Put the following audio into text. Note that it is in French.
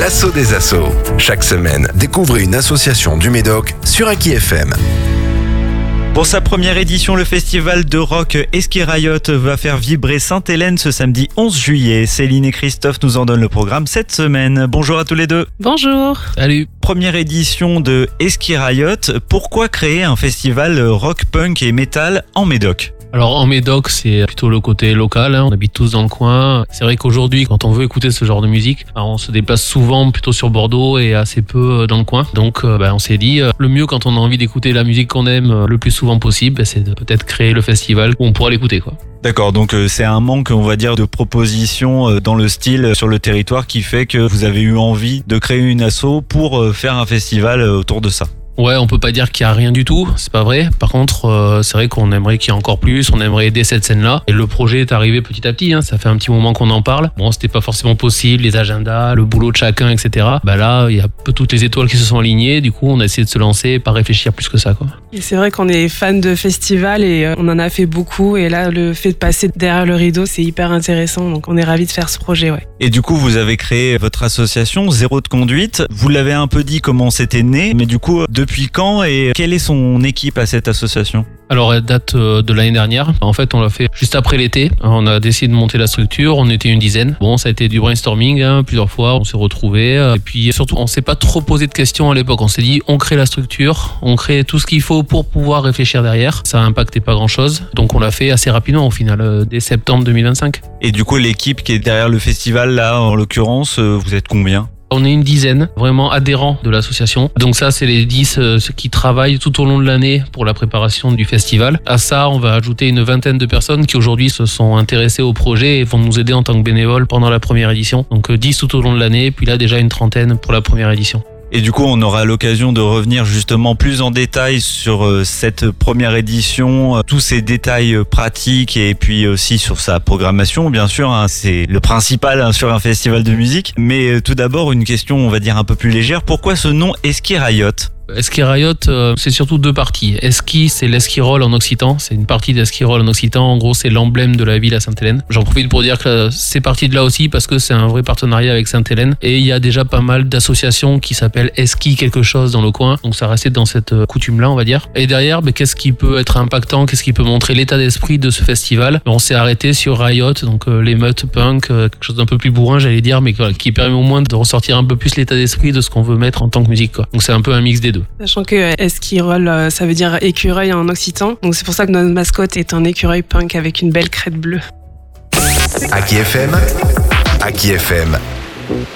L'assaut des assos. Chaque semaine, découvrez une association du Médoc sur Aki FM. Pour sa première édition, le festival de rock Eski Riot va faire vibrer Sainte-Hélène ce samedi 11 juillet. Céline et Christophe nous en donnent le programme cette semaine. Bonjour à tous les deux. Bonjour. Salut. Première édition de Eski Riot. Pourquoi créer un festival rock, punk et metal en Médoc ? Alors en Médoc, c'est plutôt le côté local, on habite tous dans le coin. C'est vrai qu'aujourd'hui, quand on veut écouter ce genre de musique, on se déplace souvent plutôt sur Bordeaux et assez peu dans le coin. Donc on s'est dit, le mieux quand on a envie d'écouter la musique qu'on aime le plus souvent possible, c'est de peut-être créer le festival où on pourra l'écouter, quoi. D'accord, donc c'est un manque, on va dire, de propositions dans le style sur le territoire qui fait que vous avez eu envie de créer une asso pour faire un festival autour de ça. Ouais, on peut pas dire qu'il y a rien du tout, c'est pas vrai. Par contre, c'est vrai qu'on aimerait qu'il y ait encore plus, on aimerait aider cette scène-là. Et le projet est arrivé petit à petit, ça fait un petit moment qu'on en parle. Bon, c'était pas forcément possible, les agendas, le boulot de chacun, etc. Là, il y a un peu toutes les étoiles qui se sont alignées. Du coup, on a essayé de se lancer et pas réfléchir plus que ça, quoi. Et c'est vrai qu'on est fan de festivals et on en a fait beaucoup. Et là, le fait de passer derrière le rideau, c'est hyper intéressant. Donc, on est ravis de faire ce projet, ouais. Et du coup, vous avez créé votre association Zéro de Conduite. Vous l'avez un peu dit comment c'était né, mais du coup, depuis quand et quelle est son équipe à cette association ? Alors, elle date de l'année dernière. En fait, on l'a fait juste après l'été. On a décidé de monter la structure. On était une dizaine. Bon, ça a été du brainstorming, plusieurs fois. On s'est retrouvés. Et puis, surtout, on s'est pas trop posé de questions à l'époque. On s'est dit, on crée la structure. On crée tout ce qu'il faut pour pouvoir réfléchir derrière. Ça impactait pas grand chose. Donc, on l'a fait assez rapidement au final, dès septembre 2025. Et du coup, l'équipe qui est derrière le festival, là, en l'occurrence, vous êtes combien ? On est une dizaine, vraiment adhérents de l'association. Donc ça, c'est les 10 qui travaillent tout au long de l'année pour la préparation du festival. À ça, on va ajouter une vingtaine de personnes qui aujourd'hui se sont intéressées au projet et vont nous aider en tant que bénévoles pendant la première édition. Donc 10 tout au long de l'année, puis là déjà une trentaine pour la première édition. Et du coup, on aura l'occasion de revenir justement plus en détail sur cette première édition, tous ces détails pratiques et puis aussi sur sa programmation, bien sûr. C'est le principal sur un festival de musique. Mais tout d'abord, une question, on va dire, un peu plus légère. Pourquoi ce nom Eski Riot ? Eski Riot, c'est surtout deux parties. Eski, c'est l'Eski Roll en occitan. C'est une partie d'Eski Roll en occitan. En gros, c'est l'emblème de la ville à Sainte-Hélène. J'en profite pour dire que c'est parti de là aussi parce que c'est un vrai partenariat avec Sainte-Hélène. Et il y a déjà pas mal d'associations qui s'appellent Eski quelque chose dans le coin. Donc ça restait dans cette coutume-là, on va dire. Et derrière, qu'est-ce qui peut être impactant? Qu'est-ce qui peut montrer l'état d'esprit de ce festival? On s'est arrêté sur Riot, donc l'émeute punk, quelque chose d'un peu plus bourrin, j'allais dire, mais qui permet au moins de ressortir un peu plus l'état d'esprit de ce qu'on veut mettre en tant que musique, quoi. Donc c'est un peu un mix des deux. Sachant que Eski Roll, ça veut dire écureuil en occitan. Donc c'est pour ça que notre mascotte est un écureuil punk avec une belle crête bleue. Aki FM.